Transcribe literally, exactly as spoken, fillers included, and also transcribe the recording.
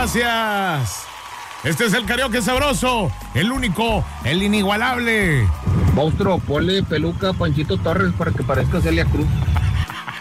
Gracias. Este es el karaoke sabroso, el único, el inigualable. Monstruo, ponle peluca a Panchito Torres para que parezca Celia Cruz.